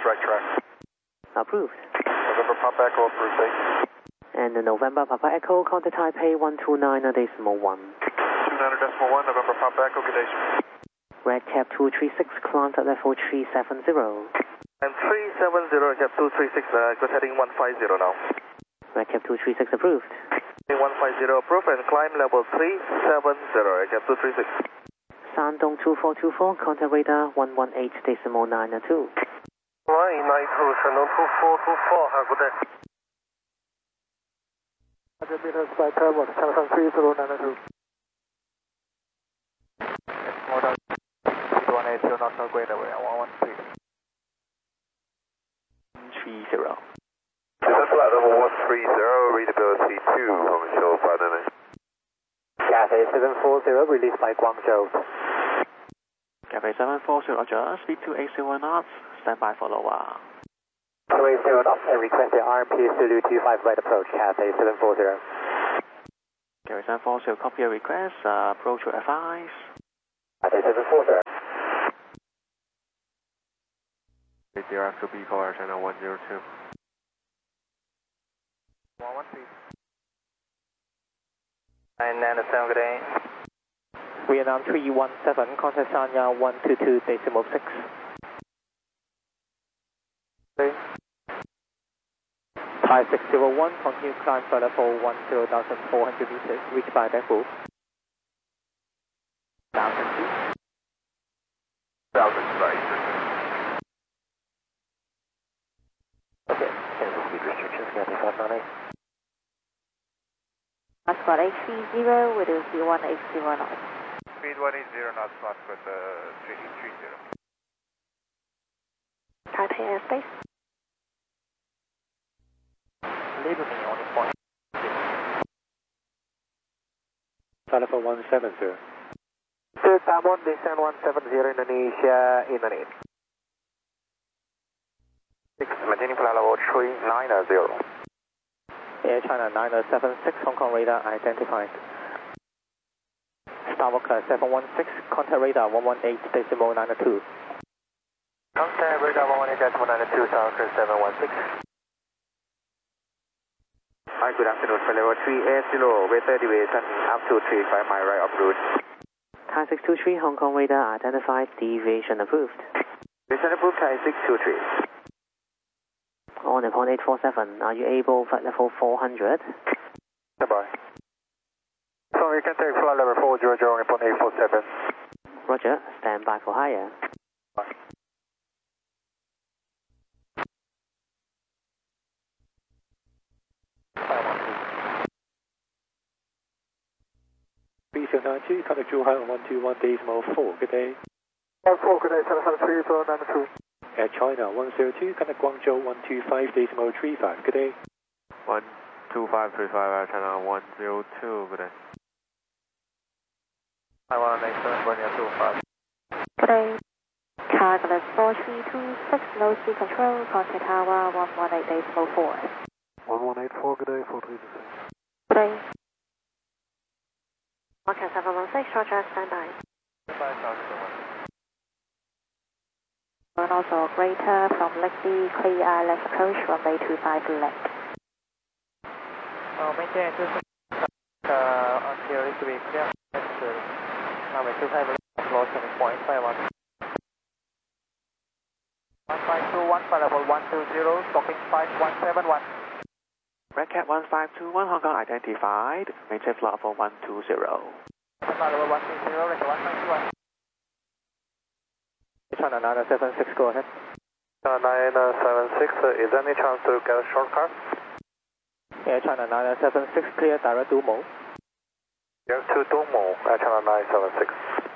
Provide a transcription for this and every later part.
right track. Approved. November Papa Echo approved, thank you. And the November Papa Echo, contact Taipei 129.1. 29.1, November Papa Echo, good day, sir. Red Cap 236, climb at level 370. And 370, Cap 236, good heading 150 now. Red Cap 236 approved. 150 approved and climb level 370, Cap 236. Shandong 2424, contact radar 118.902. Right, 92, Shandong 2424, have a good day. 100 meters by turbo, Changshang 3092. Order 180, not so great away, 113. 30. Flight level 130, readability 2, Hangzhou 599. Cathay 740, released by Guangzhou. Cathay 740, roger, speed to 80 knots, stand by for lower. 280 knots, and request the RMP Zulu 25 right approach, Cathay 740. Cathay 740, copy your request, approach your advice. Cathay 740. ATR to B car, channel 102. 113. 997, good day. Vietnam 317, contact Sanya 122.6. Okay. Thai 601, continue climb for level 10,400 meters, reach by Bangkok. 1002. 1000, right. Okay, cancel speed restrictions, Cathay 598. Passport 830, with a 180 knots. Speed 180 knots, Passport 330. Taipei airspace. Leave me on the point. Telephone 170. Sir, Tamon, descend 170, Indonesia, Indonesia. 6, maintaining flight level 390. Air China 9076, Hong Kong radar identified. Starwalker 716, contact radar 118.902. Contact radar 118.902, Starwalker 716. Hi, good afternoon, flight level 380, weather deviation up to 35 mile right of route. Thai 623, Hong Kong radar identified, deviation approved. Deviation approved, Thai 623. On upon 847, are you able flight level 400? Goodbye. So you can take flight level 400 on upon 847. Roger, stand by for higher. Bye. B092, contact Zhuhai on 121.4, good day. 4, good day, 733, Air China 102, contact Guangzhou 125.35, good day. 12535, Air China 102, good day. Taiwan 87, Bernier 25. Good day. Calculus 4326, low speed control, contact tower 118.4. 1184, good day, 436. Good day. Market 716, roger, stand by. Goodbye, South. And also greater from Lexi, clear ILS approach, runway 25 left. Maintain until this week, yeah. Runway 25 left, low turning point, 51. 1521, flight level 120, stalking 5171. Red Cat 1521, Hong Kong identified, maintain flight level 120. Flight level 120, record 191. China 976, go ahead. 976, is there any chance to get a shortcut? Air China 976, clear direct to Mo. Yes, to Domo, Air China 976.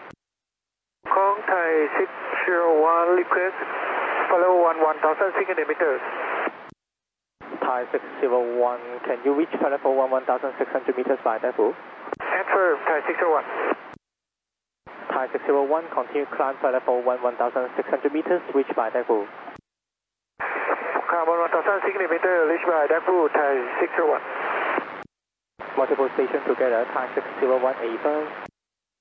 Contact 601, request, follow 1000 meters. Thai 601, can you reach level 11,600 meters by default? Confirm, Thai 601. Thai 601, continue climb for level 11,600 meters, reach by default. Climb 1006 meters, reach by default, Thai 601. Multiple stations together, Thai 601, A1.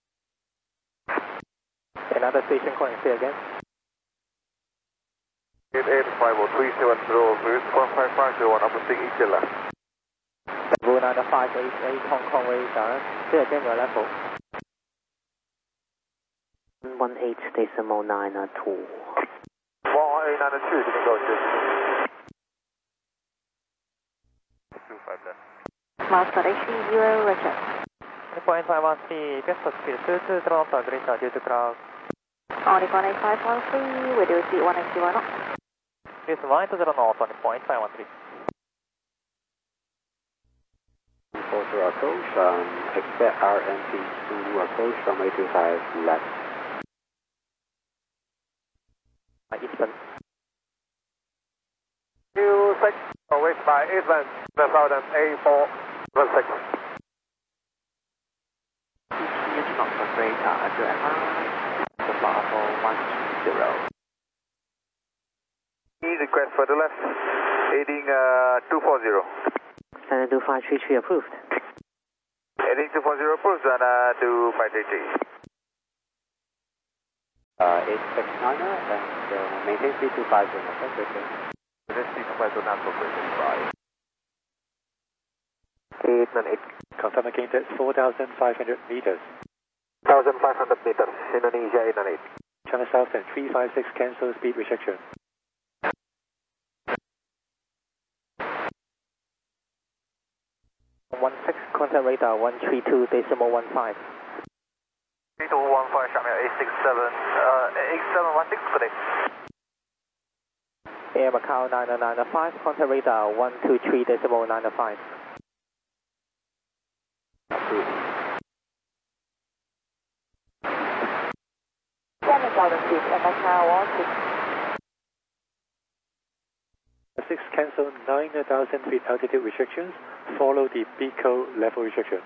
Another station calling, say again. 8850, 1550, upper sting each left. Bravo 9588 Hong Kong radar, clear general level. 18.92. 1892, you can go to 25 left. Miles per HV 0, roger. 8.513, best speed 22, drone to Greta due to crowd. Audi 18513, we do see 180 knots. Please line to 0 knot on 0.513. 40 approach, expect RMP to approach from 825 left. Eastbound. Q6, west by eastbound, 1000 A416. It's not for radar to advise. The Bravo 120. Easy request for the left, heading 240. Standard 2533 approved. Heading 240 approved, and 2533. 869 and maintain 3250 This is 250 not for 35. 898. Confirm again, that's 4,500 meters. 1,500 meters, Indonesia 898. China South and 356 cancel speed restriction. Contact radar 132.15. 3215, Shamil 8716 for day. Air Macau 9995, contact radar 123.95. approved. 7000 feet, Air Macau 6 cancel 9,000 feet altitude restrictions. Follow the BICO level restriction.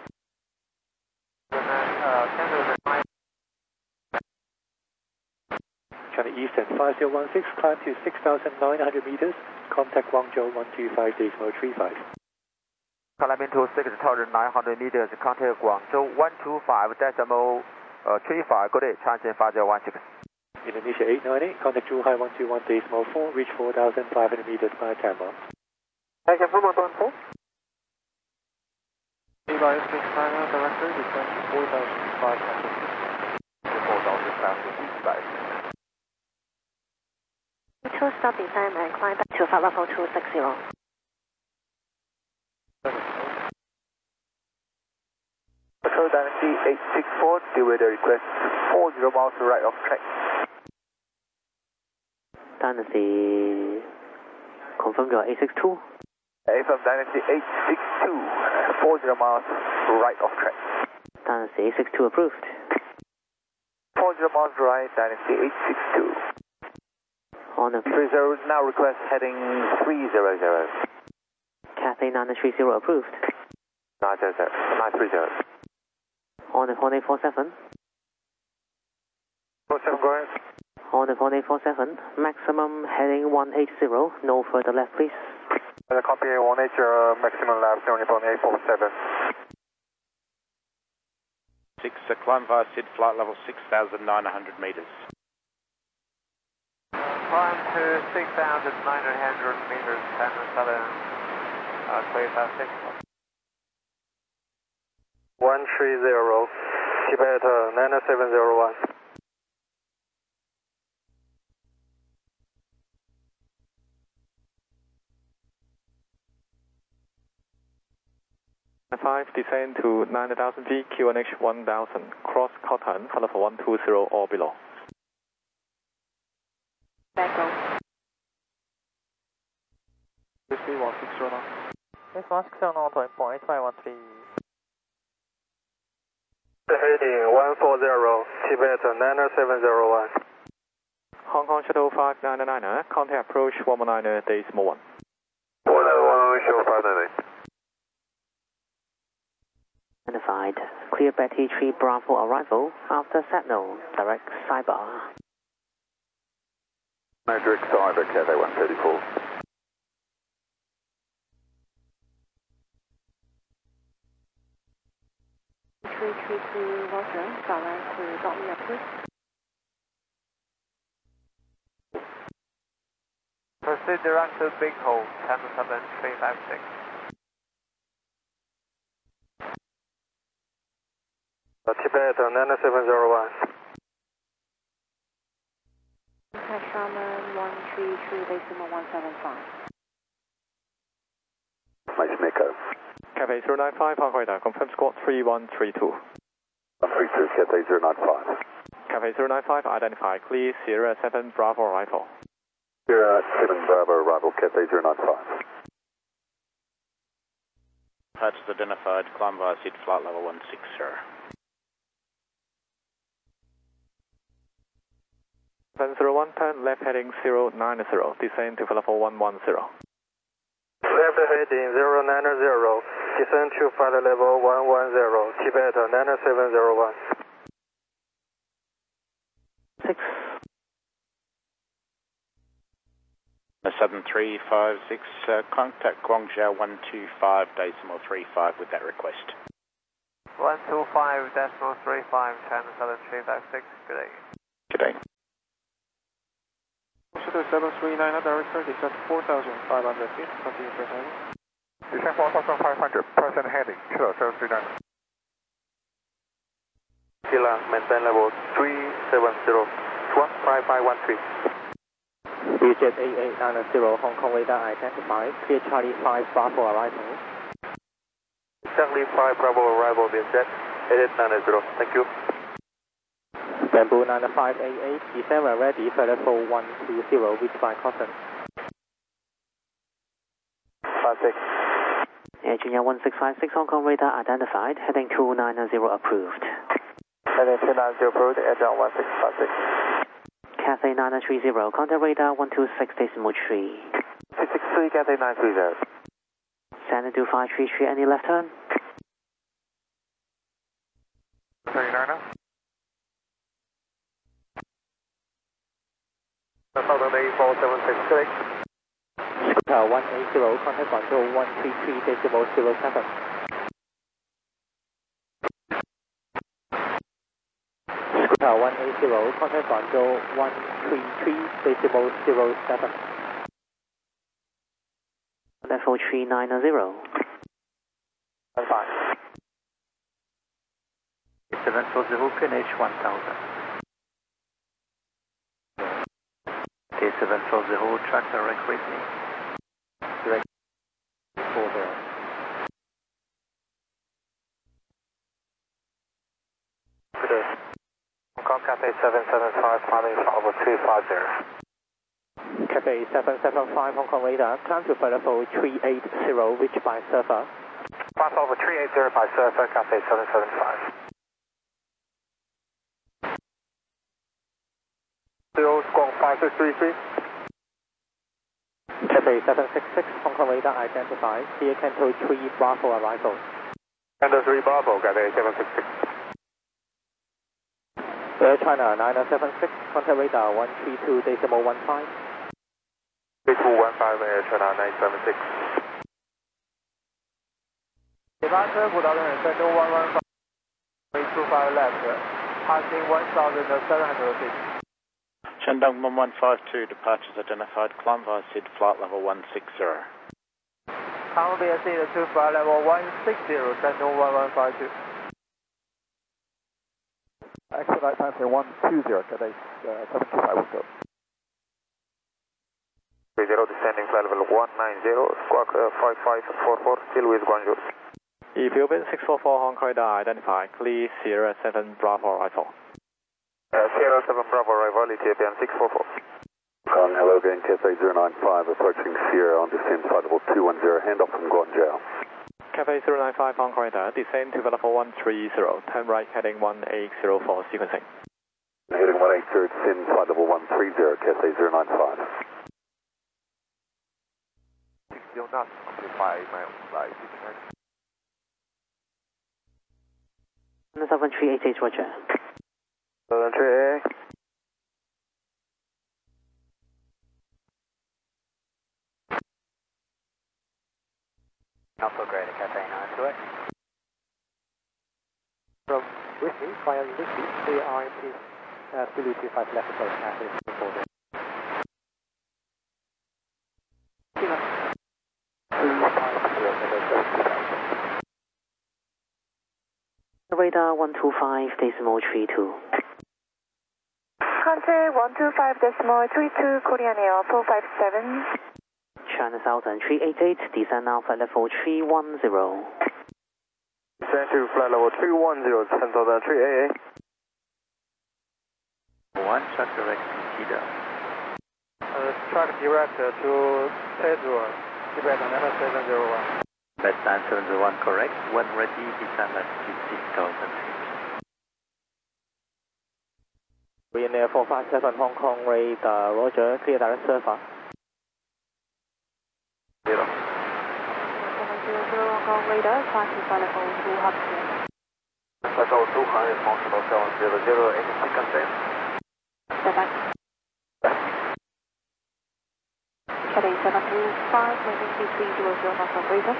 China Eastern 5016, climb to 6,900 meters. Contact Guangzhou 125.35. Climbing to 6,900 meters, contact Guangzhou 125.35. Good day, Changchun 5016. Indonesia 898, contact Zhuhai 121.4, reach 4,500 meters by camera. I can follow 114. Levi 69, director, descend to 4,500. 4,500 feet. Two stop descend and climb back to flight level 260. Patrol Dynasty 864, deal with the request 40 miles right off track. Dynasty, confirm your 862. AFM Dynasty 862, 40 miles right off track. Dynasty 862 approved. 40 miles right, Dynasty 862. On the 30 now request heading 300. Cathay 930 approved. 930. On the 4847. 47, go ahead. On the 4847, maximum heading 180, no further left please. Copy 180, maximum left, 847. 6, climb via SID, flight level 6,900 meters. Climb to 6,900 meters, 10-7, clear past 6. 130, Tibet 9701. Descend to 9,000 feet, QNH 1000, cross Cotton, level 120 or below. Back go. 160 now. 160 now, 0.513. Heading 140, Tibet 9701. Hong Kong Shuttle 599, contact approach 119.1. 191, show 598. Identified. Clear Betty 3 Bravo arrival after signal. Direct sidebar. Direct cyber, Cathay 134. Roger, direct to Dot.me approved. proceed direct to Big Hole, 17356. Tibet 9701. Contact Sharman 133.175. Nice Miko. Cathay 095, Hong Kong radar, confirm squawk 3132. 132, Cathay 095. Cathay 095, identify, clear Sierra 7 Bravo arrival. Sierra 7 Bravo arrival, Cathay 095. Departures identified, climb via SID flight level 160. 70110, left heading 090, descend to level 110. Left heading 090, descend to flight level 110, Tibet 9701. 6. 7356, contact Guangzhou 125.35 with that request. 125.35, China Southern 356, good day. Good day. Consider 739 director, descent 4,500 feet, continue for heading. Descend 4,500, present heading, Kilo 739. Kilo, maintain level 370, 15513. Vietjet 8890, Hong Kong radar identified, clear Charlie 5 Bravo arrival. Charlie 5 Bravo arrival, Vietjet 8890, thank you. Bamboo 9588, descend when ready, for level 120, reach by caution. 56. Air Junior 1656, Hong Kong radar identified, heading 290 approved. Heading 290 approved, Air Junior 1656. Cathay 930, contact radar 126.3. 263, Cathay 930. Send to 533, any left turn? 39. Southern 8476, Scooter 180, contact Guangzhou 133.07. Scooter 180, contact Guangzhou 133.07. Level 390. 15. 740, QNH 1000. K740, track direct with me. Direct 40. Good day. Hong Kong Cathay 775, climbing level 350. Cathay 775, Hong Kong radar, climb to flight level 380, reach by surfer. Pass over 380 by surfer, Cathay 775. 0 squawk 5633. Cathay 766, Hong Kong radar identified, clear Canto 3 Bravo arrival. Canto 3 Bravo, Cathay 766. Air China 9076, contact radar 132.15. 3215, Air China 976. Departure Budapest Center 115, 325 left, passing 1,700 feet. Shandong 1152, departures identified, climb via SID flight level 160. Come via SID to flight level 160, Shandong 1152. Expedite Panther 120, Cathay 725 will go. 30 descending flight level 190, squawk 5544, still with Guangzhou. Ethiopian 644, Hong Kong radar identified, clear Sierra 7 Bravo arrival. Sierra 7 Bravo arrival, Ethiopian 644. Kong, hello again, Cathay 095, approaching Sierra on descent flight level 210, handoff from Guangzhou. Cathay 095, Hong Kong radar, descend to level 130, turn right heading 1804, sequencing. Heading 180, descend flight level 130, Cathay 095. 60 knots, 5 miles by 7388, roger. 3A. Alpha Greater Cathay 928. From Whiskey, via Whiskey, clear RMP, Zulu 25 left approach, Cathay 440. radar 125.32. Contact 125.32, Korean Air 457. China Southern 388, descend now flight level 310. Descend to flight level 310, China Southern 388. 1, track direct to Tida. Track direct to Tedua, Tibet Antenna 701. Best time 701, correct. When ready, descend at 16,000 feet. Korean Air 457 Hong Kong radar, Roger, clear direct surfer. 0. 700 Hong Kong radar, passing flight level 200. Flight level 200, functional 700, 86 consent. Stand by. Cathay 725, maintain speed 300 Hong Kong radar.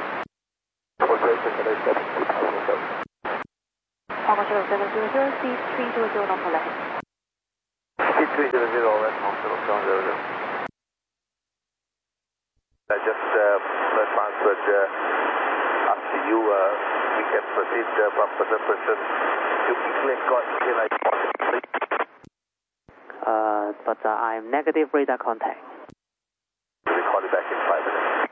Hong Kong 700, speed 300 Hong Kong left. Speed 300, right, functional 700. I just transferred after you, we can proceed from person to England, got like But I'm negative radar contact. We'll call you back in 5 minutes.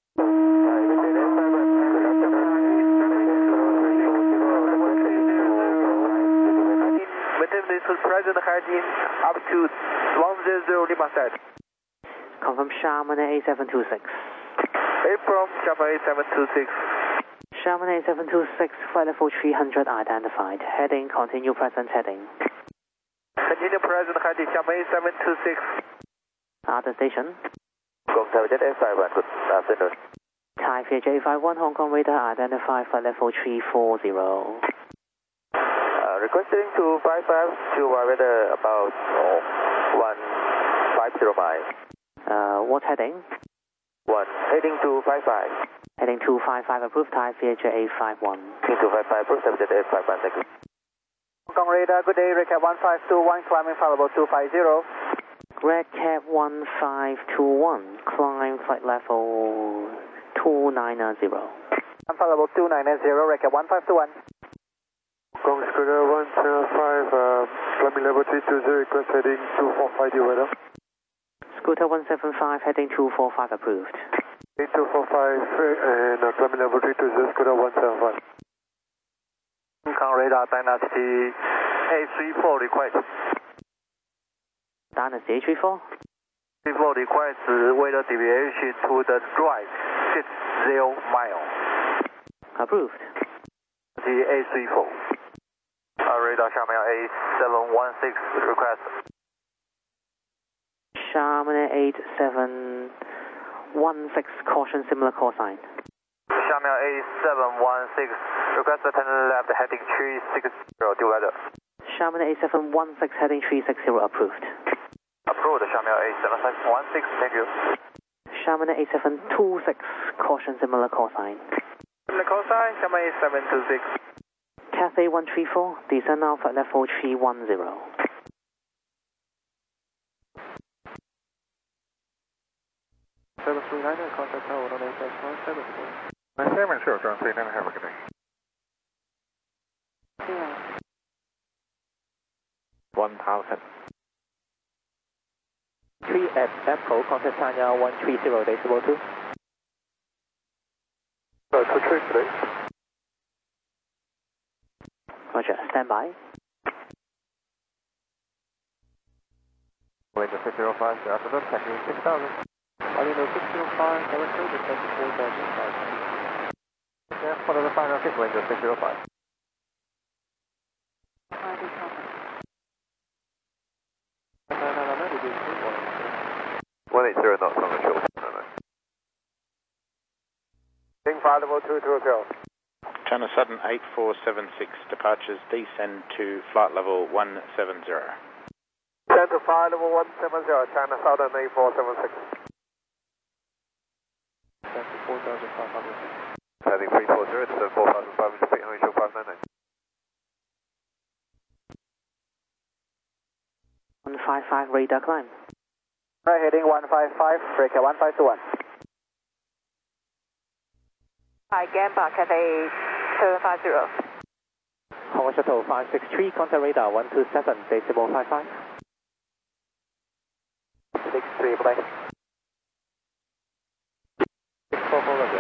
Maintain this present heading up to 100 Lima side. Confirm Chamonix A726. From Chamonix A726. Chamonix A726, flight level 300 identified. Heading, continue present heading. Continue present heading Chamonix A726. Other station. Gong Jet A51, good afternoon. Thai J51 Hong Kong radar identified, flight level 340. Requesting to 55 to weather about 150 miles. What heading? 1. Heading to 55. Heading 255 approved, Thai J51. Heading to 55 approved, Jet A51, thank you. Hong Kong radar, good day, recap 1521, climbing flight level 250. Red Cap 1521, climb flight level 290. Flight level 290, recap 1521. Gong Scooter 175, climbing level 320, request heading 245 weather. Scooter 175, heading 245 approved. 245 and climbing level 320, Scooter 175. Hong Kong radar, Dynasty A34 request. Dynasty A34? 34 request weather deviation to the right 60 miles. Approved. The A34. Radar Xiamen A716 request. Xiamen 8716, caution similar call sign. Xiamen A716 request turn left heading 360 to weather. Xiamen A716 heading 360 approved. Approved Xiamen A716, thank you. Xiamen A726, caution similar call sign. Similar call sign, Xiamen A726. Cathay 134, descend now flight level 310. Contact tower 187. My 70, ground 39, have a good day. 1000. 3 at Apple, contact Tanya 130.2. Roger, stand by. Window 605, good afternoon, taxi 6000. Window 605, director, descend to 4,500. Yeah, follow the final 6, window 605. 180 knots on the shoulder. Heading flight level 220. China Southern 8476, departures descend to flight level 170. Descend to flight level 170, China Southern 8476. Descend to 4,500. Heading 340, descend 4,500 feet, Hong Kong 599. 155 radar climb. Right, heading 155, break at 1521. Hi, Gamba, Cathay 750. Hong Kong Shuttle 563, contact radar 127.55. 63, bye. 644 Roger.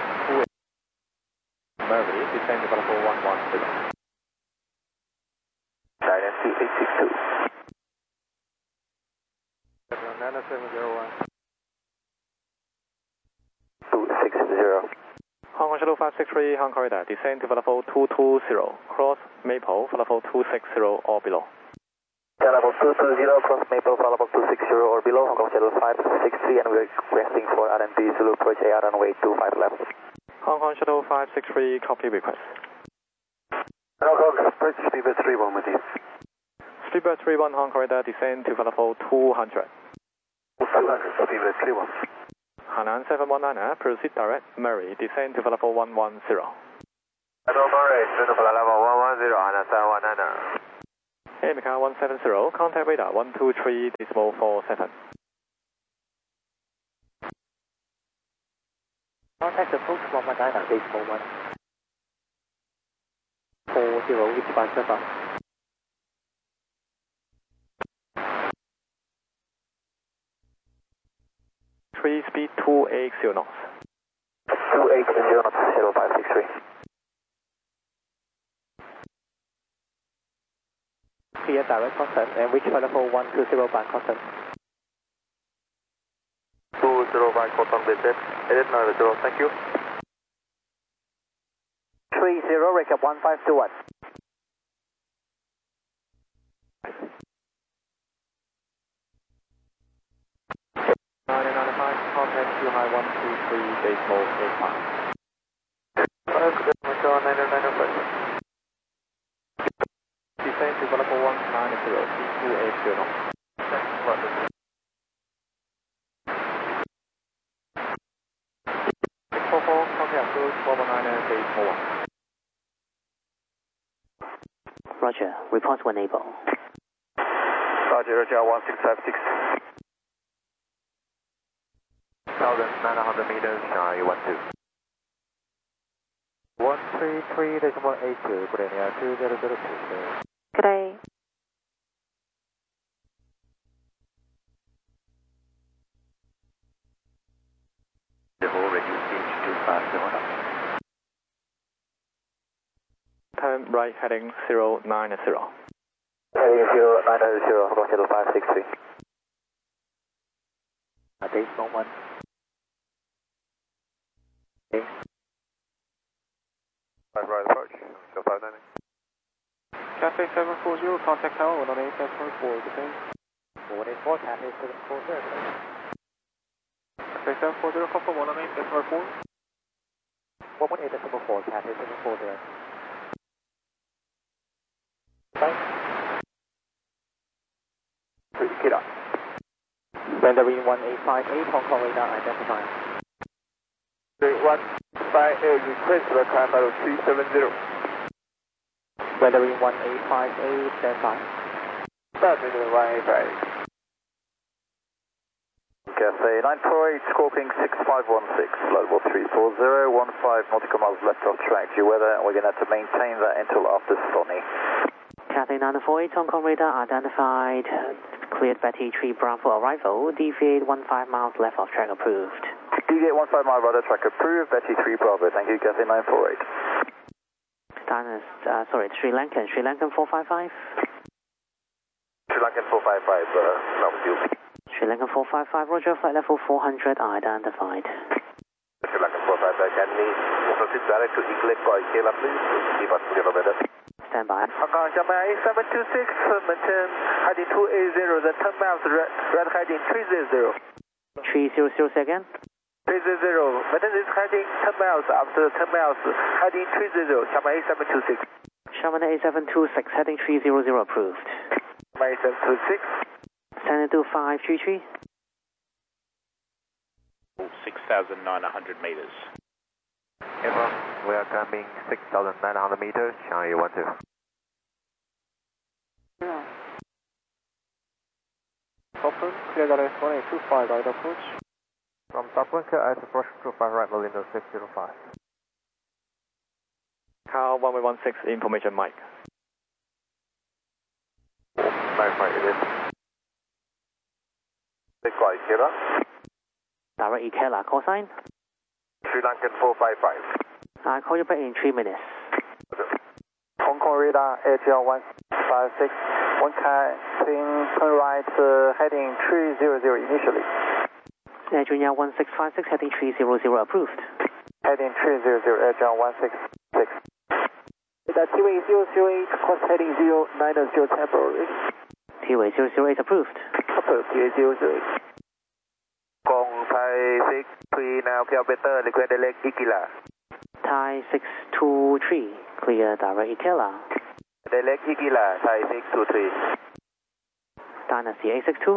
28 Murray, descend to level 110. Dynasty 862. 9701. 260. Hong Kong Shuttle 563, Hong Kong radar, descend to level 220, cross Maple for level 260 or below. Level 220, cross Maple for level 260 or below, Hong Kong Shuttle 563, and we're requesting for RNP Zulu approach AR runway 25 left. Hong Kong Shuttle 563, copy request. Hong Kong approach Speedbird 31 with you. Speedbird 31, Hong Kong radar, descend to level 200. 200, Speedbird 31. Hainan 719, proceed direct, Murray, descend to level 110. Hello Murray, descend to level 110, Hainan 719. AMECA 170, contact radar 123.47. Contact approach from Madina, decimal 1. 40, reach by surfer. Free speed 280 knots. 280 knots, Shuttle 563. Clear direct constant and reach for level 120 by constant. 20 by constant visit. Edit 90, thank you. 30, recap 1521. 995, contact to high 123.85. 995. Descend to level 190, C280 knots. 644, contact approach 419.81. Roger, report when able. Roger, 1656. 1,900 meters, Shanghai 12. 133.82, Brenia 2002. Good day. Level reduced gauge to 570. Turn right heading 090. Heading 0990, Shuttle 563. Decimal 1. Okay. 5 right approach, Shuttle 590. Cathay 740, contact tower 118.4, descend. 184, Cathay 740. Cathay 740, confirm 118.4. 118.4, Cathay 740. Bye. Get up. Mandarin 1858, Hong Kong radar identified. 158, request for climb level 370. Mandarin 1858, stand by. Start with 185. Cathay 948, Scorpion 6516, level 340, 15 nautical miles left of track. Your weather, we're going to have to maintain that until after Sony. Cathay 948, Hong Kong radar identified. Cleared Betty 3 Bravo arrival. Deviate 15 miles left of track approved. Deviate 15 mile right of track approved. Betty 3 Bravo. Thank you, Cathay 948. Sri Lankan 455. Sri Lankan 455, that was you. Sri Lankan 455, Roger, flight level 400 identified. Sri Lankan 455, can we proceed direct to Eagle Kayla, please? Give us a little bit. Stand by. Hong Kong, Shanghai 726, maintain heading 280, then 10 miles, red heading 300. 300 second. 300, maintain this heading 10 miles, after 10 miles, heading 300, Shanghai 726. Sherman 8726, heading 300 approved. Shanghai 726. Stand to 533. 6,900 meters. We are climbing 6,900 meters, Shanghai 12. Topland, clear that S1825 right approach. From Topland, clear IS approach 25 right, Malindo 605. Car 1116, information Mike. 95 it is. Likewise, Kira. Direct Ikela, call sign. Sri Lankan 455. I'll call you back in 3 minutes. Hong Kong radar AGL 156, 1 turn right, heading 300 initially. Air Junior 1656, heading 300 approved. Heading 300, AGL 166. That T-Way 008, course heading 090 temporary. T-Way 008 approved. Approved, T-Way 008. Kong Thai 63, now clear better, request direct Ikela. Thai 623, clear direct Ikela. Direct Ikela, Thai 623. Dynasty A62.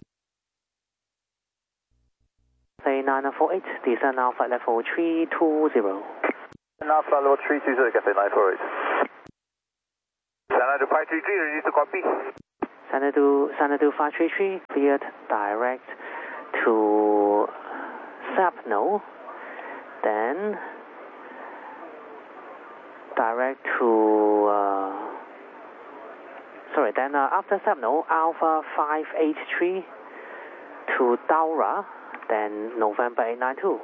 Say 9048, descend now flight level 320. Now flight level 320, Cathay 948. Sanadu 533, ready to copy. Sanadu 533, cleared direct to Sapno, then direct to, after Sapno, Alpha 583 to Daura, then November 892.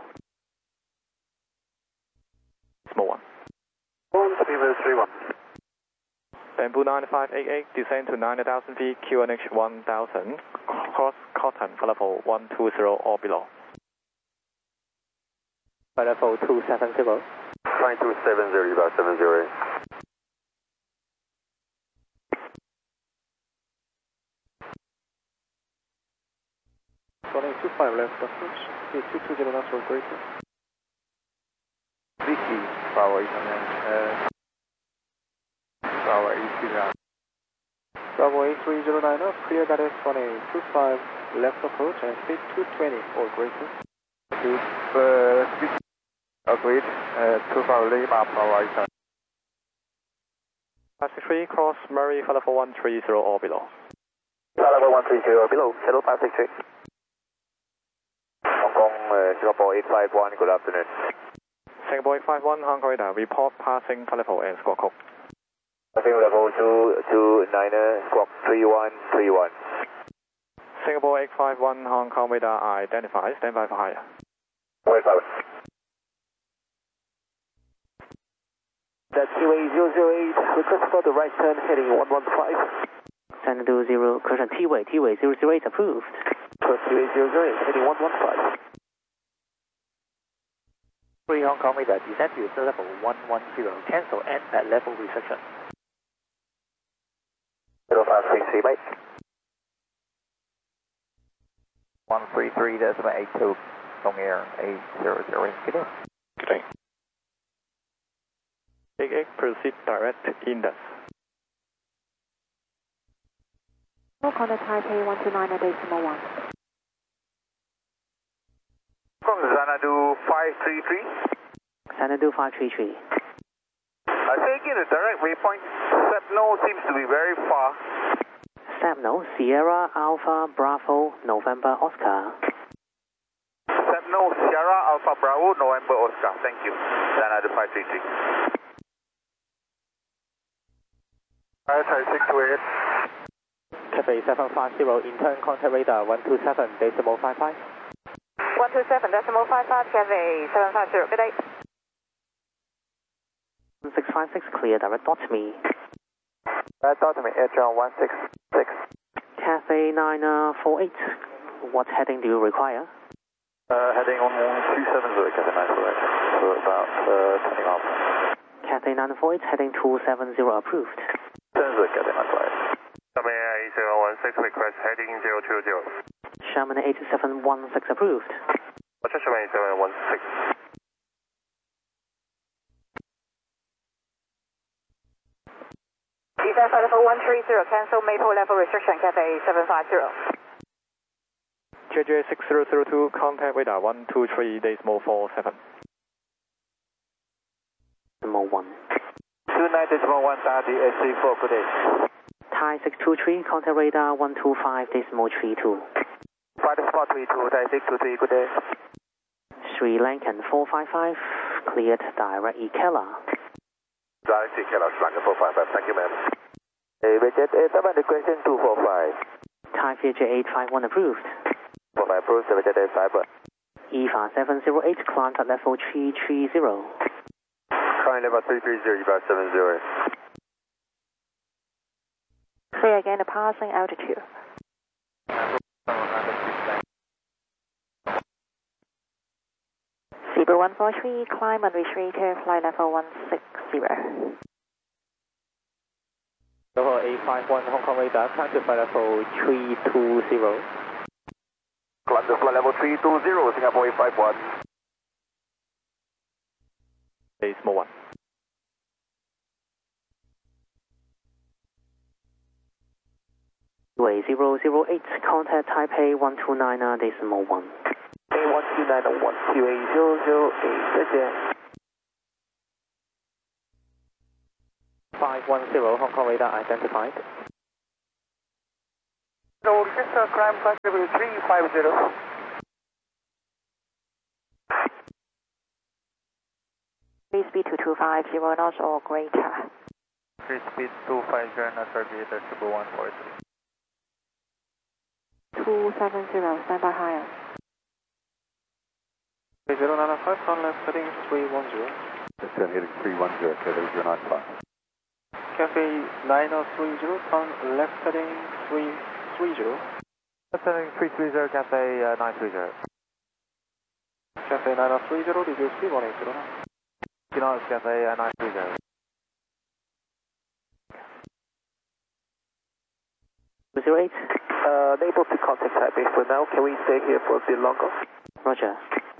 Small one. 31. Bamboo 9588, descend to 9,000 feet, QNH 1000, cross Cotton, level 120 or below. Level 270. Trying to 70, about 708. Running 25 left approach, 220 knots or greater. Vicky, Bravo 8 Bravo 8 Bravo 8309, clear direct running 25 left approach and speed 220 or greater. Agreed, 25 Lima, Bravo 8. 563, cross Murray, level 130 or below. Level 130 or below, Shuttle 563. Hong Kong, Singapore 851, good afternoon. Singapore 851, Hong Kong radar, report passing level and squawk code. Passing level 229, squawk 3131. Singapore 851, Hong Kong radar identified, stand by for higher. Wait, Baba. That's T-Way 008, request for the right turn heading 115. Sanadu 0, correction, T-Way 008 approved. T-Way 008, heading 115. 3 Hong Kong radar, descend to level 110, cancel and at level reception. 0533, mate. 133.82, Long Air 800, good day. Good day. 88, proceed direct Indus. Contact Taipei 129.1. Xanadu 533. Sanadu 533. I say again, the direct waypoint, Sapno seems to be very far. Sapno, Sierra Alpha Bravo November Oscar. Sapno, Sierra Alpha Bravo November Oscar, thank you. Xanadu 533. Thai 628. Cathay 750, intern contact radar 127.55. 127.55, Cathay 750, good day. 656, clear direct dot me. Dot me, AGL 166. Cathay 948, what heading do you require? Heading on 270, Cathay 948, so about 20 miles. Cathay 948, heading 270 approved. 70, Cathay 948. Sherman 8016, request heading 020. Sherman 8716 approved. Roger, Sherman 8716. Descend flight level 130, cancel Maple level restriction, Cathay 750. JJ 6002, contact radar 123.47. Number 1. 29.1, Dadi SC4, good day. Thai 623, contact radar 125.32. Flight spot 32, Thai 623, good day. Sri Lankan 455, cleared direct Ikela. Direct Ikela, Sri Lanka 455, thank you, ma'am. Jet 87 requesting 245. Thai Future 851 approved. 45 approved, Jet 87. EVA 708, climb at level 330. Climb level 330, EVA 708. Clear again the passing altitude. Zebra 143, climb and retreat to flight level 160. Level 851, Hong Kong radar, climb to flight level 320. Climb to flight level 320, Singapore 851. A small one. Way 008, contact Taipei 129.1. A129.1, QA 008, 再见。 510, Hong Kong radar identified. So, request climb flight level 350. Please speed to 250 knots or greater. Free speed 250 knots or greater, Zebra 143. 270, stand by higher. 095, turn left heading 310. Descend heading 310, Cathay 095. Cafe 9030, turn left heading 330. Left heading 330, Cafe 930. Cafe 9030, reduce speed 180 now. Knots, Cafe 930. 08. Unable to contact Taipei for now. Can we stay here for a bit longer? Roger.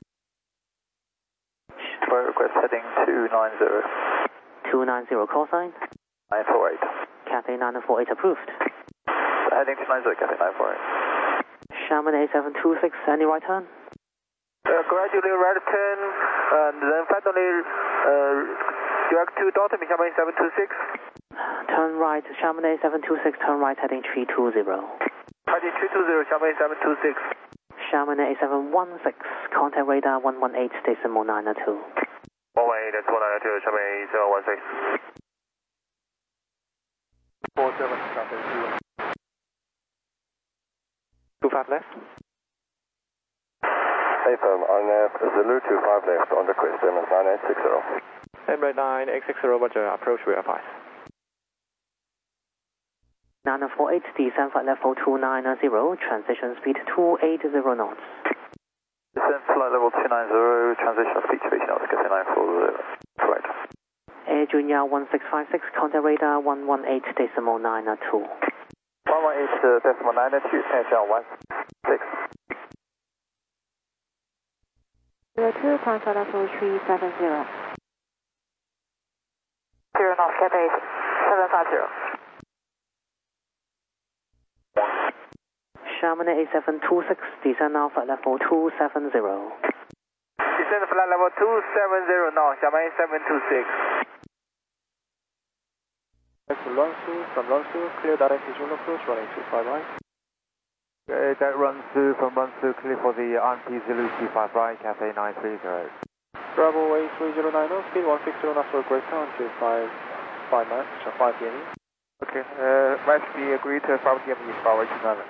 For request heading 290. 290, call sign. 948. Cathay 948 approved. Heading 290, Cafe 948. Xiamen A726, any right turn? Gradually right turn, and then finally direct to Dalton, Xiamen 726. Turn right, Xiamen A726, turn right heading 320. Heading 320, Xiamen 726. Xiamen A716, contact radar 118.902. 118.902, Xiamen 716. 47, Cafe 25 left. AFM, on Zulu 25 left on the request, MS 9860. Embraer 9860, Roger, approach rear 5. 948, descend flight level 290, transition speed 280 knots. Descend flight level 290, transition speed 280 knots, Cafe 940. Correct. Air Junior 1656, contact radar 118.902. 118.902, Air Junior 16. 02, climb flight level 370. 0 knots, Cafe 750. Xiamen A726, descend now flight level 270. Descend flight level 270 now, Xiamen 726. Next to Longsu, from Longsu, clear direct visual approach, running 25 right. That runs through from Runsu, clear for the RMP Zulu 25 right, Cafe 930. Bravo A3090, speed 160 knots for great town to 5 miles, 5 PME. Okay, West we agree to 5 PME is power 11.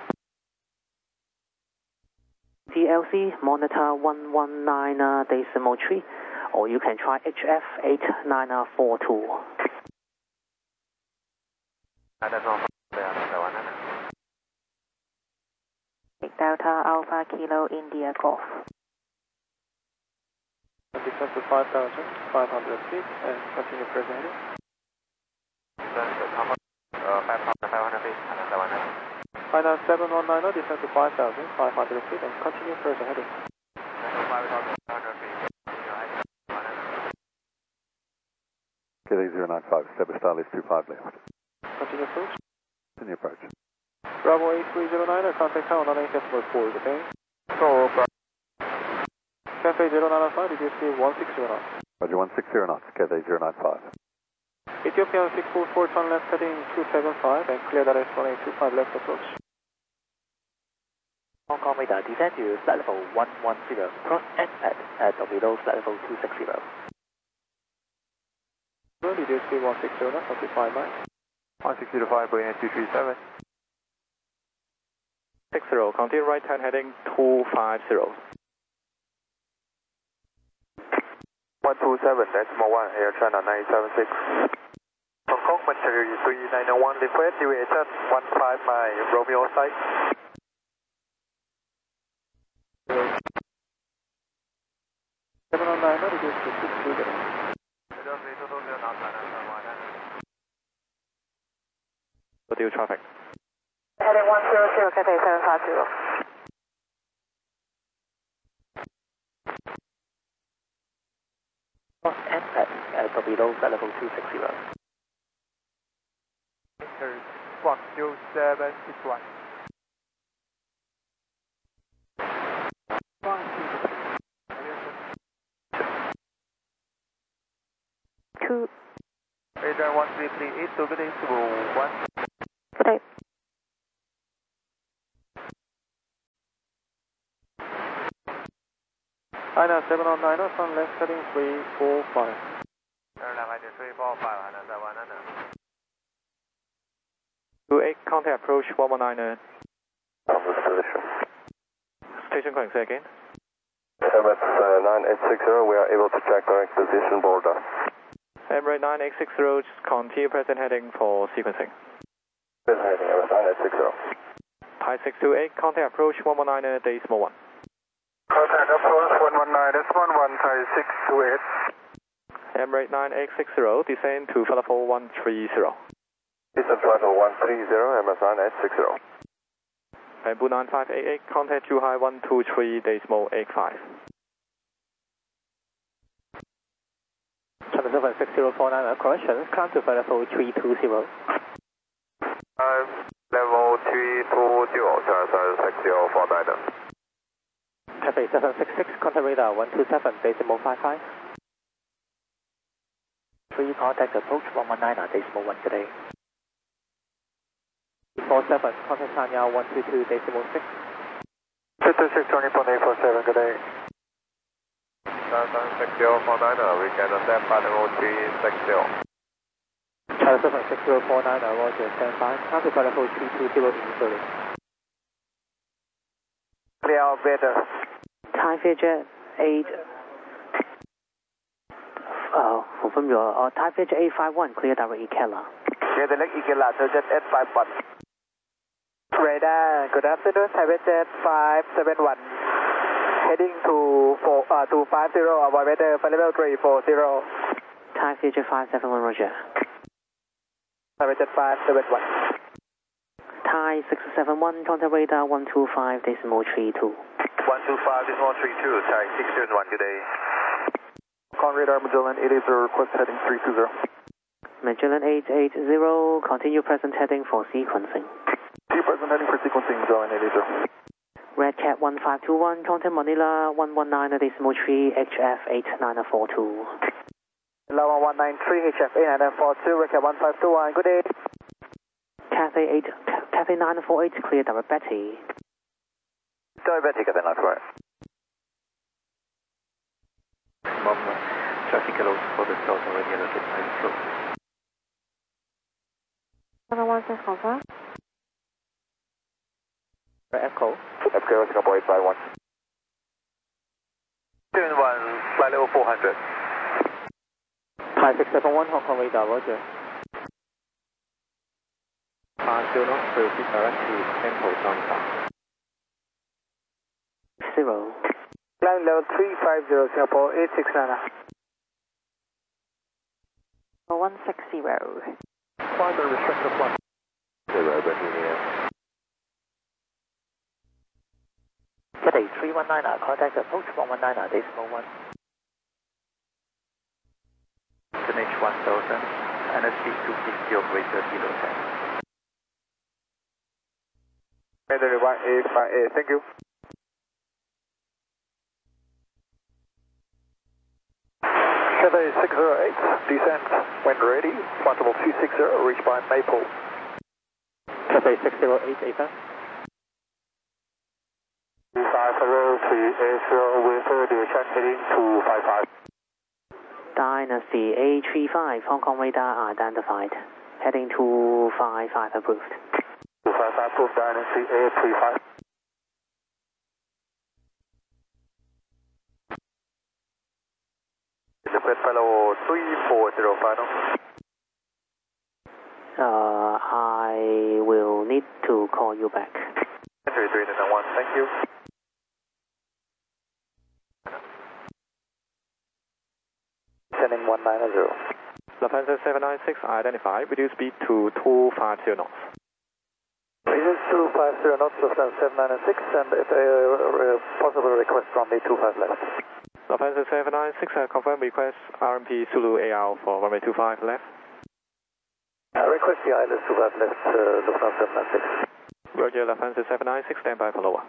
DLC, monitor 119.3, or you can try HF 8942. Delta Alpha Kilo India Golf. Descend to 5,500 feet and continue pressing heading. 5,500 feet, 719, descend to 5,500 feet and continue pressing heading. 5,500 feet. Cathay 095, establish style is 25 left. Continue approach. Continue approach. Bravo A309, contact town on 8.4, okay? So, Cafe 095, did you see 160 knots? Roger, 160 knots, Cathay 095. Ethiopian 644, turn left heading 275 and clear that runway 25 left approach. Hong Kong radar, descend to flight level 110, cross NPAD at or below flight level 260. Did you see 160 knots, 25 miles? 160 to 5, going at 237. 60, continue right turn heading 250. 127, decimal 1, Air China 976. Hong Kong, Manchester 3901, request deviation 15 my Romeo site. Deal traffic. Heading 100, Cathay 750. Cross NPAD at below flight level 260. Guangzhou 761. Two. Radar 1338, so good day to 1. Good day. China 719, sun left heading 345. Airline 345, Hana 719. 28, contact approach 119. Station calling, say again. MS 9860, we are able to check direct position border. Emirates 9860, just continue present heading for sequencing. Present heading, MS 9860. Thai 628, contact approach 119, decimal 1. Contact approach 119, decimal 1, Thai 628. Emirates 9860, descend to flight level 130. Descent flight level 130, MS 9860. Bamboo 9588, contact Zhuhai 123, decimal 85. China 76049, correction, climb to flight level 320. Level 320, China 76049. Cathay 766, contact radar 127, decimal 55. 3 contact approach 119, decimal 1 today. 47, contact Sanya 122, decimal 6. 226, 20.847, good day. 76049, we can ascend by level 360. China 76049, Roger, stand by. Climb to flight level 320 initially. Clear better. Thai Fidget 8. Confirm your Thai Fidget 851, clear direct Ikela. Clear direct Ikela, Surgeon 851. Radar, good afternoon, Thai Fidget 571. Heading to 250, avoid weather, flight level 340. Thai Fidget 571, Roger. Thai Fidget 571. Thai 671, contact radar 125, decimal 32. 125, decimal 32, Thai 671, good day. Con radar Magellan 880, request heading 320. Magellan 880, continue present heading for sequencing. Continue present heading for sequencing, Magellan 880. Red Cat 1521, contact Manila 119, decimal 3, HF 8942. Manila 193, HF 8942, Red Cat 1521, good day. Cathay 948, clear direct Betty. Diabetic, Cathay 948. Traffic allows for the south already allocated time slow. 716 confirm. Echo. Echo Singapore 851. 71, flight level 400. Thai 671, Hong Kong radar, Roger. 50 knots, proceed direct to Temple Donta. 0. Climb level 350, Singapore 869. 160. Find the restricted one. 0, Bohemia. Cathay 319, contact approach 119, decimal 1. NH 1000, NSP 250, operator below 10. Weather 1858, thank you. Cathay 608, descent when ready, flight level 260, reach by Maple. Cathay 608, AFM. 50, 380 with direction heading to 55. Dynasty A35, Hong Kong radar identified. Heading 255 approved. 255 approved, Dynasty A35. Request fellow 340 final. I will need to call you back. 331, thank you. Sending 190. Lufthansa 796 identified, reduce speed to 250 knots. Reduce 250 knots, Lufthansa 796, and if possible request from the 25 left. Lufthansa 796, confirm request RMP Zulu AR for runway 25 left. Request the ILS 25 left, Lufthansa 796. Roger, Lufthansa 796, stand by for lower.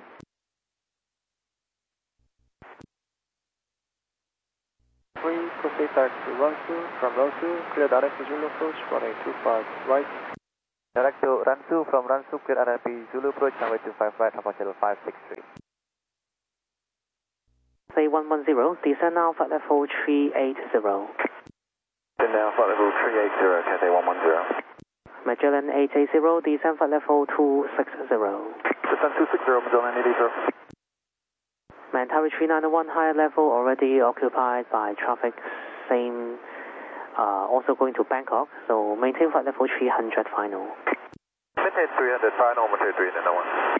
Proceed back to Ransu, from Ransu, clear direct to Zulu approach, runway 25 right. Direct to Ransu, from Ransu, clear RMP Zulu approach, runway 25 right, Alpha Hotel 563. Say 110, descend now flight level 380. Descend now flight level 380, Cathay 110. Magellan 880, descend flight level 260. Descend 260, Magellan 880. Tower 391, higher level already occupied by traffic, same, also going to Bangkok, so maintain flight level 300 final. Maintain 300 final, maintain 391.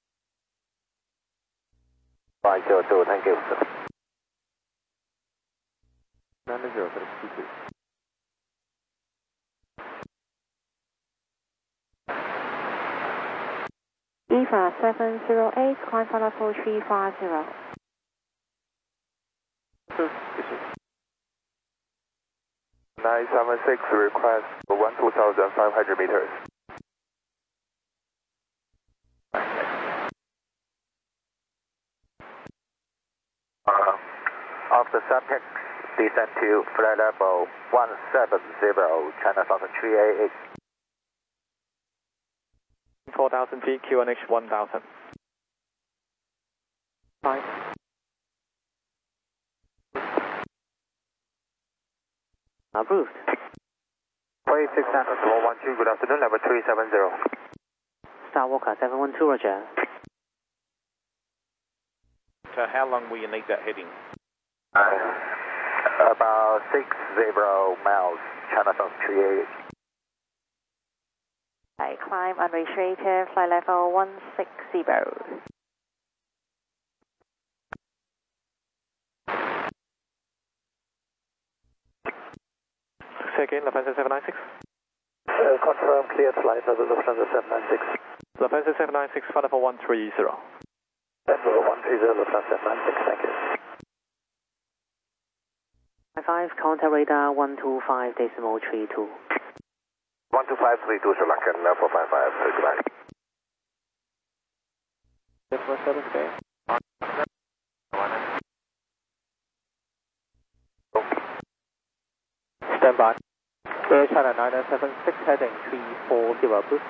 502, thank you, sir. 90 for the T2. EVA 708, climb flight level 350. 976 request 12,500 meters. After subject, descend to flight level 170, China Southern 388. 4,000 feet, QNH 1000. 5. Approved. 486 good afternoon, level 370. Star Walker 712, roger. So how long will you need that heading? About 60 miles, China Southern 388. I climb unrestricted, flight level 160. Say again, Lufthansa 796. Confirm cleared flight level Lufthansa 796. Lufthansa 796, flight level 130. Level 130, Lufthansa 796, thank you. 5, contact radar 125.32. 12532, Sri Lankan, level 55, goodbye. 747, stay. Stand by. Air China 976, heading 340, approved.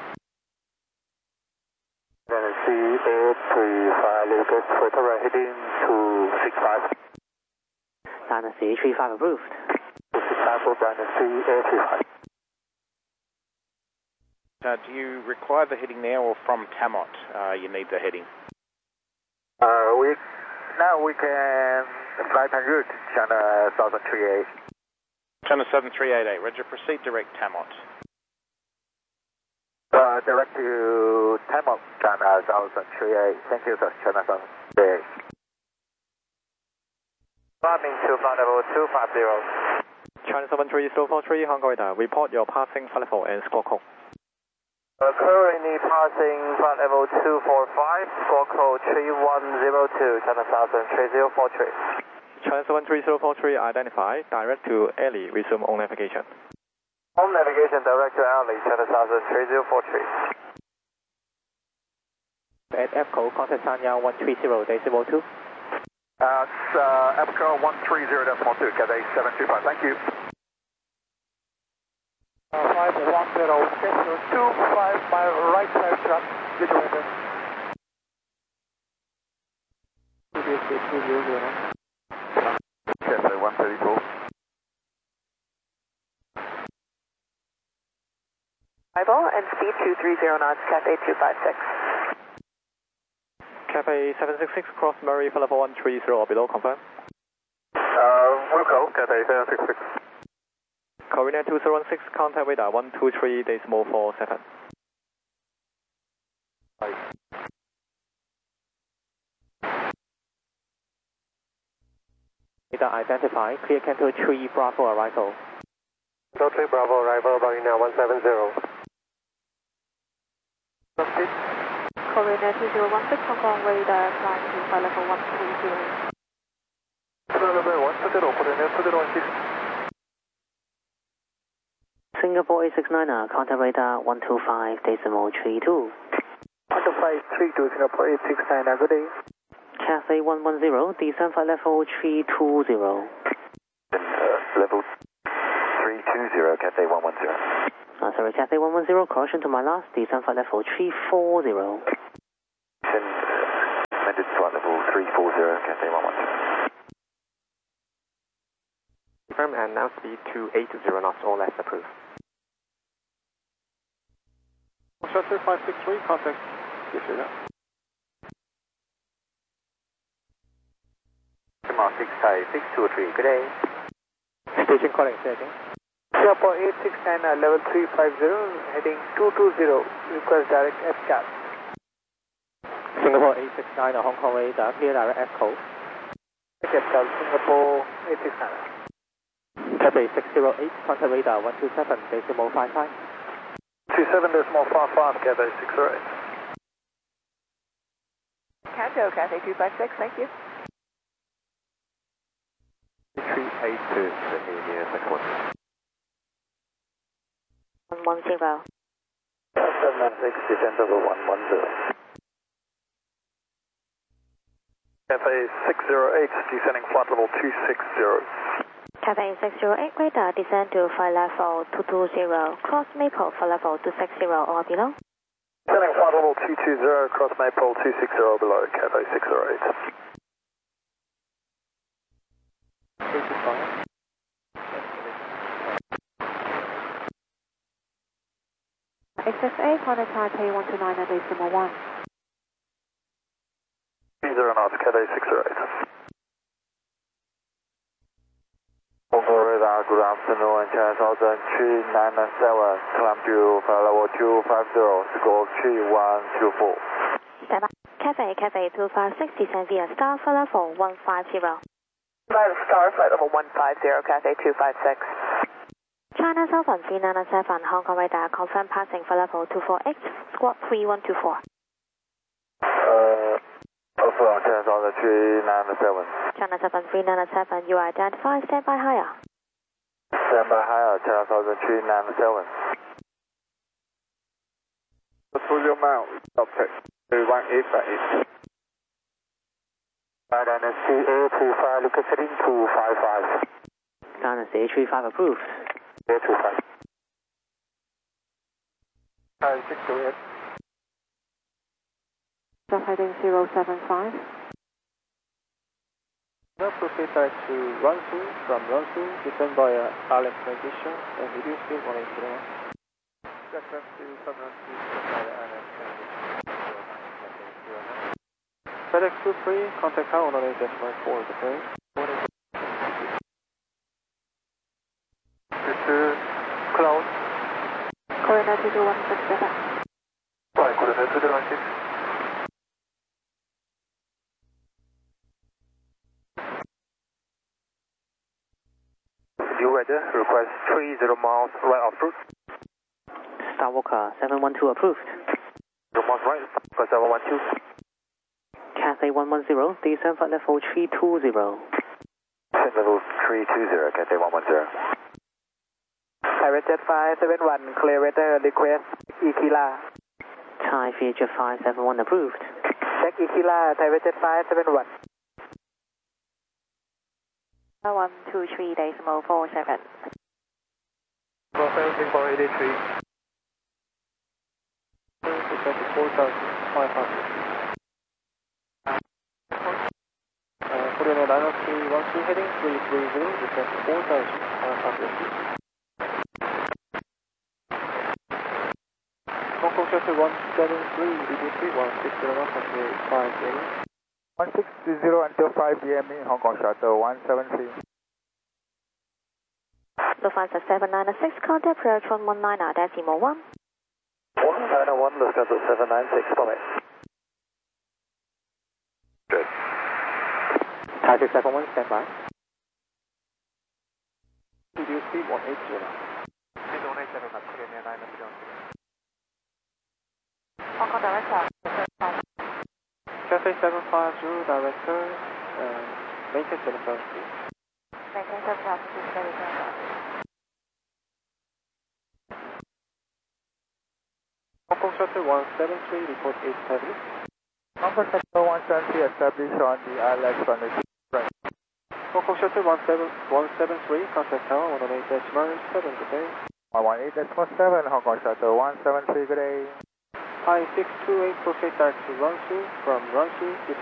Tennessee A35, request for tower heading 265. Dynasty 35 approved. 265 for Dynasty A35. Do you require the heading now or from Tamot you need the heading? Now we can fly en route, China Southern 388. China Southern 388, roger, proceed direct Tamot. Direct to Tamot, China Southern 388. Thank you, sir, China Southern 388. Climbing to flight level 250. China 73043, Hong Kong radar. Report your passing flight level and squawk code. Currently passing flight level 245, squawk code 3102, China Southern 3043. China 73043 identified, direct to Ellie, resume on navigation. On navigation, direct to Ellie, China Southern 3043. At EPCO, contact Sanya 130.02. EPCO 130.2, Cathay 725, thank you. 510, schedule 25 mile right side track, get your weather. Cathay 134. Arrival and speed 230 knots, Cathay 256. Cathay 766, cross Murray for level 130 or below, confirm. Wilco, Cathay 766. Korean 2016, contact radar 123.47. Radar identify, clear Canto 3 Bravo arrival. Canto 3 Bravo arrival, bounding now 170. Korean 2016, Hong Kong radar flying to flight level 130. Singapore 869, contact radar 125.32. 125.32, Singapore 869, good day. Cathay 110, descend flight level 320. Level 320, Cathay 110. Sorry, Cathay 110, correction to my last, descend flight level 340. Amended flight level 340, Cathay 110. Confirm and now speed 280 knots, all less approved. Shuttle 563, contact Disregard. Mark 6 Thai 623, good day. Station calling, say again. Singapore 869, level 350, heading 220, request direct FCAT. Singapore 869, Hong Kong radar, clear direct FCO. FCAT, Singapore 869. Cathay 608, contact radar 127.55. 27.55, Cathay 608. Canto, Cathay 256, thank you. 382, India, second one. 110. 796, descent over 110. Cathay 608, descending flight level 260. Cathay 608, radar descend to flight level 220, cross Maple flight level 260 or below. Descending flight level 220, cross Maple 260 or below, Cathay 608. XFA, contact Taipei 129.1. 30 knots, Cathay 608. Hongkong radar, good afternoon, China Southern 397, climb to flight level 250, score 3124. Stand by. Cathay 256, descend via Star flight level 150. Star flight level 150, Cathay 256. China Southern 397, Hong Kong radar, confirm passing flight level 248, squawk 3124. Affirm, China Southern 397. China Southern 397, you are identified, stand by higher. Stand by higher, China Southern 397. Full mount, object 31888. Dynasty A35, look at setting 255. Dynasty A35 approved. A35. Hi, 628. Heading 075. Now proceed back to Runsu, from Runsu, descend via Alex transition and reduce speed 180. Reference to Sunrun 2 via Alex transition. FedEx 23, contact Tower 108.4, okay? Cloud. Korean 22167. Right, Korean 216. New weather, request 30 miles right off route. Star Walker 712 approved. 0 miles right, 712. Cathay 110, descend flight level 320. Descent level 320, Cathay 110. Pirate Jet 571, clear weather, request Ikila. Thai Future 571 approved. Check Ikila, Pirate Jet 571. 123.47. 473. Descend to 4,500. Korean Dynasty 12, heading 330, descend to 4,500 feet. Hong Kong Shuttle 173, DBC 160 knots until 5 p.m. 160 until 5 p.m. Hong Kong Shuttle 173. Lufthansa 796, contact approach 119 decimal 1. 191, Lufthansa 796, come in. Good. Thai 671, stand by. DBC 180. Hong Kong Director. Cathay 750, Director, maintain 7,000 feet. Maintain 7,000 feet, steady turn. Hong Kong Shuttle 173, report 870. Hong Kong Shuttle 173 established on the ILS runway right. Hong Kong Shuttle 173, contact tower 118.7, good day. 118.7, Hong Kong Shuttle 173, good day. Hi 628, proceed direct to Rangsu, from Rangsu,